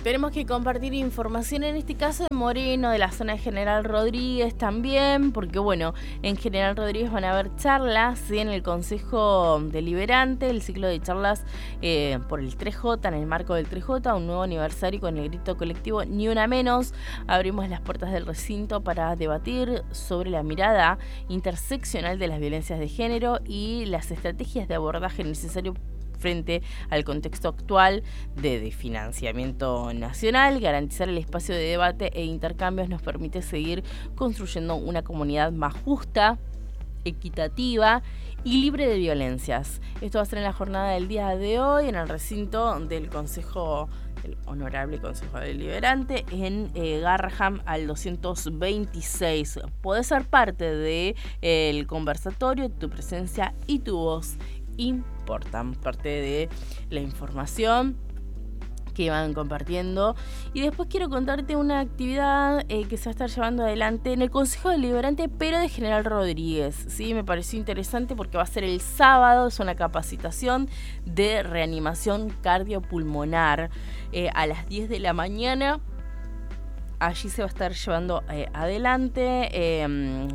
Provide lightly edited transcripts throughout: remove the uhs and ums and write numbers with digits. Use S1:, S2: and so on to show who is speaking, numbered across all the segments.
S1: Tenemos que compartir información, en este caso de Moreno, de la zona de General Rodríguez también, porque bueno, en General Rodríguez van a haber charlas, ¿sí? En el Consejo Deliberante, el ciclo de charlas por el 3J, en el marco del 3J, un nuevo aniversario con el grito colectivo Ni Una Menos. Abrimos las puertas del recinto para debatir sobre la mirada interseccional de las violencias de género y las estrategias de abordaje necesario frente al contexto actual de financiamiento nacional. Garantizar el espacio de debate e intercambios nos permite seguir construyendo una comunidad más justa, equitativa y libre de violencias. Esto va a ser en la jornada del día de hoy en el recinto del Consejo, el Honorable Consejo Deliberante, en Garraham al 226. Podés ser parte del conversatorio, tu presencia y tu voz importan, parte de la información que van compartiendo. Y después quiero contarte una actividad que se va a estar llevando adelante en el Consejo Deliberante, pero de General Rodríguez, ¿sí? Me pareció interesante porque va a ser el sábado, es una capacitación de reanimación cardiopulmonar a las 10 de la mañana. Allí se va a estar llevando adelante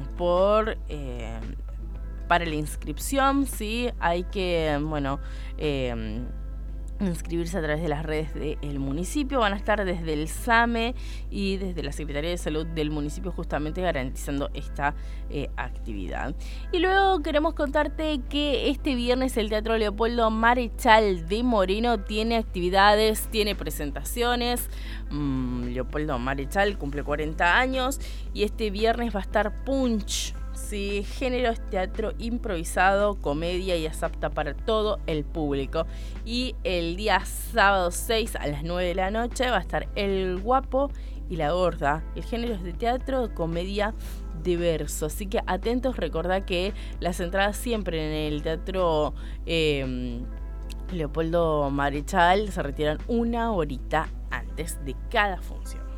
S1: para la inscripción, ¿sí? Hay que, inscribirse a través de las redes del municipio. Van a estar desde el SAME y desde la Secretaría de Salud del municipio justamente garantizando esta actividad. Y luego queremos contarte que este viernes el Teatro Leopoldo Marechal de Moreno tiene actividades, tiene presentaciones. Leopoldo Marechal cumple 40 años y este viernes va a estar Punch. Sí, género es teatro improvisado, comedia y es apta para todo el público. Y el día sábado 6 a las 9 de la noche va a estar El Guapo y la Gorda. El género es de teatro, comedia de verso. Así que atentos, recordá que las entradas siempre en el Teatro Leopoldo Marechal se retiran una horita antes de cada función.